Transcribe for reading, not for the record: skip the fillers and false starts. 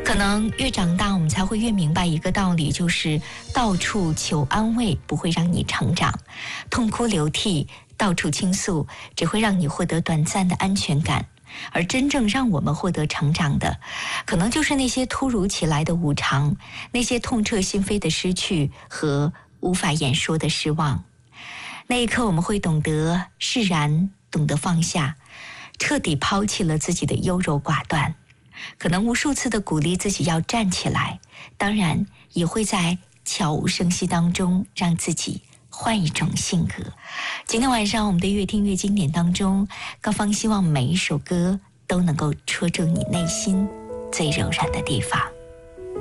可能越长大，我们才会越明白一个道理，就是到处求安慰不会让你成长，痛哭流涕，到处倾诉，只会让你获得短暂的安全感。而真正让我们获得成长的，可能就是那些突如其来的无常，那些痛彻心扉的失去和无法言说的失望。那一刻，我们会懂得释然，懂得放下，彻底抛弃了自己的优柔寡断。可能无数次的鼓励自己要站起来，当然也会在悄无声息当中让自己换一种性格。今天晚上我们的越听越经典当中，高芳希望每一首歌都能够戳中你内心最柔软的地方。